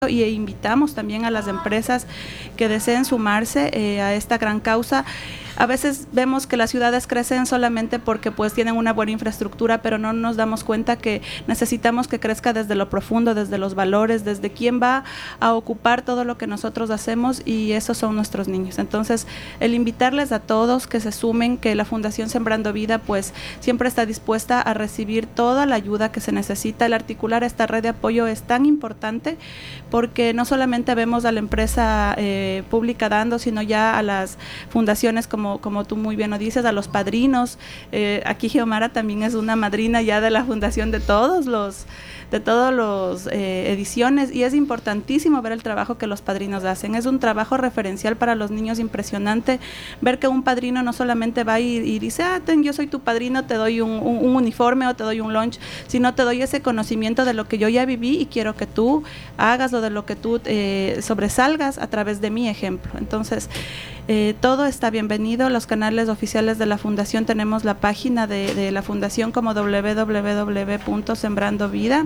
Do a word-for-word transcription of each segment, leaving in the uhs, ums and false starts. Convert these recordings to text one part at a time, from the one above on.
y invitamos también a las empresas que deseen sumarse eh, a esta gran causa. A veces vemos que las ciudades crecen solamente porque pues tienen una buena infraestructura, pero no nos damos cuenta que necesitamos que crezca desde lo profundo, desde los valores, desde quién va a ocupar todo lo que nosotros hacemos, y esos son nuestros niños. Entonces, el invitarles a todos que se sumen, que la Fundación Sembrando Vida pues siempre está dispuesta a recibir toda la ayuda que se necesita. El articular esta red de apoyo es tan importante porque no solamente vemos a la empresa eh, pública dando, sino ya a las fundaciones como Como, como tú muy bien lo dices, a los padrinos. Eh, aquí Geomara también es una madrina ya de la fundación de todos los de todos los eh, ediciones, y es importantísimo ver el trabajo que los padrinos hacen. Es un trabajo referencial para los niños impresionante, ver que un padrino no solamente va y, y dice, ah, ten, yo soy tu padrino, te doy un, un, un uniforme o te doy un lunch, sino te doy ese conocimiento de lo que yo ya viví y quiero que tú hagas, o de lo que tú eh, sobresalgas a través de mi ejemplo. Entonces, Eh, todo está bienvenido. Los canales oficiales de la Fundación, tenemos la página de, de la Fundación como doble u doble u doble u punto sembrando vida,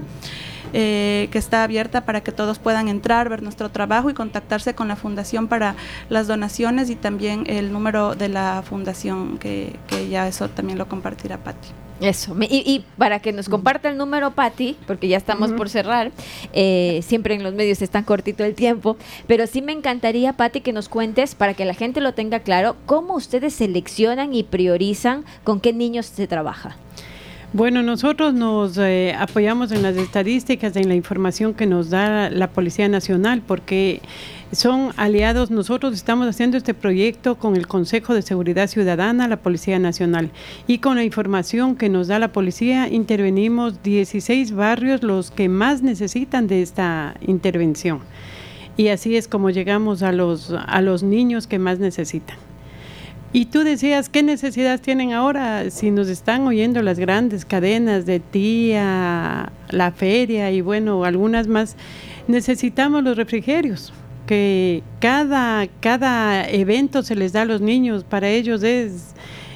eh, que está abierta para que todos puedan entrar, ver nuestro trabajo y contactarse con la Fundación para las donaciones, y también el número de la Fundación, que, que ya eso también lo compartirá Pati. Eso, y, y para que nos comparta el número, Pati, porque ya estamos uh-huh. por cerrar, eh, siempre en los medios es tan cortito el tiempo, pero sí me encantaría, Pati, que nos cuentes, para que la gente lo tenga claro, cómo ustedes seleccionan y priorizan con qué niños se trabaja. Bueno, nosotros nos eh, apoyamos en las estadísticas, en la información que nos da la Policía Nacional, porque son aliados. Nosotros estamos haciendo este proyecto con el Consejo de Seguridad Ciudadana, la Policía Nacional, y con la información que nos da la policía intervenimos dieciséis barrios, los que más necesitan de esta intervención, y así es como llegamos a los, a los niños que más necesitan. Y tú decías, ¿qué necesidades tienen ahora? Si nos están oyendo las grandes cadenas de Tía, La Feria y bueno, algunas más, necesitamos los refrigerios, que cada, cada evento se les da a los niños, para ellos es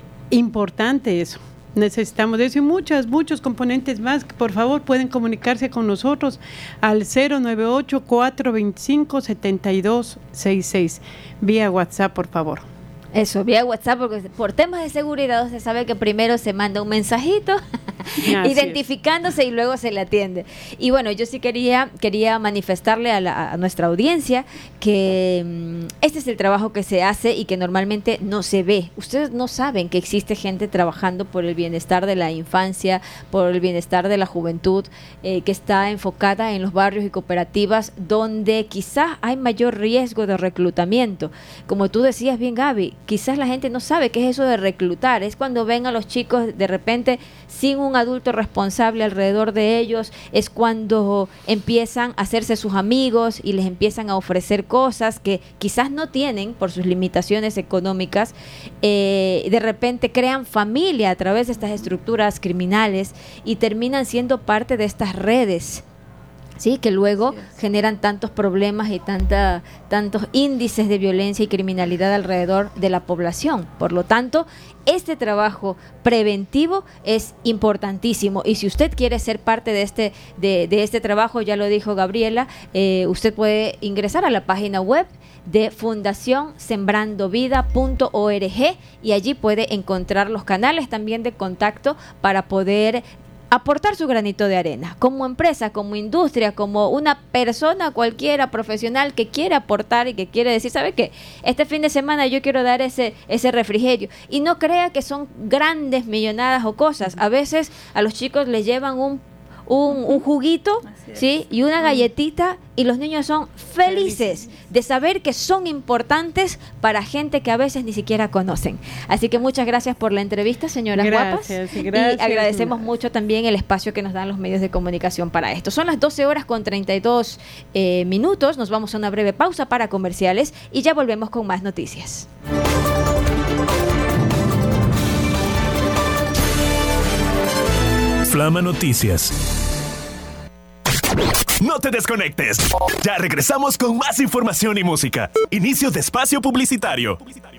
importante eso. Necesitamos de eso y muchos, muchos componentes más, que por favor pueden comunicarse con nosotros al cero nueve ocho, cuatro dos cinco, siete dos seis seis, vía WhatsApp, por favor. Eso, vía WhatsApp, porque por temas de seguridad usted sabe que primero se manda un mensajito identificándose y luego se le atiende. Y bueno, yo sí quería quería manifestarle a, la, a nuestra audiencia que um, este es el trabajo que se hace y que normalmente no se ve. Ustedes no saben que existe gente trabajando por el bienestar de la infancia, por el bienestar de la juventud, eh, que está enfocada en los barrios y cooperativas donde quizás hay mayor riesgo de reclutamiento. Como tú decías bien, Gaby, quizás la gente no sabe qué es eso de reclutar. Es cuando ven a los chicos de repente sin un adulto responsable alrededor de ellos, es cuando empiezan a hacerse sus amigos y les empiezan a ofrecer cosas que quizás no tienen por sus limitaciones económicas. Eh, de repente crean familia a través de estas estructuras criminales y terminan siendo parte de estas redes, ¿sí? Que luego generan tantos problemas y tanta, tantos índices de violencia y criminalidad alrededor de la población. Por lo tanto, este trabajo preventivo es importantísimo, y si usted quiere ser parte de este, de, de este trabajo, ya lo dijo Gabriela, eh, usted puede ingresar a la página web de fundación sembrando vida punto org y allí puede encontrar los canales también de contacto para poder aportar su granito de arena, como empresa, como industria, como una persona cualquiera profesional que quiere aportar y que quiere decir, ¿sabe qué? Este fin de semana yo quiero dar ese, ese refrigerio. Y no crea que son grandes millonadas o cosas. A veces a los chicos les llevan un Un, un juguito, ¿sí? Y una galletita, y los niños son felices de saber que son importantes para gente que a veces ni siquiera conocen. Así que muchas gracias por la entrevista, señoras guapas. Gracias, gracias. Y agradecemos mucho también el espacio que nos dan los medios de comunicación para esto. Son las doce horas con treinta y dos eh, minutos. Nos vamos a una breve pausa para comerciales y ya volvemos con más noticias. Flama Noticias. No te desconectes. Ya regresamos con más información y música. Inicio de espacio publicitario.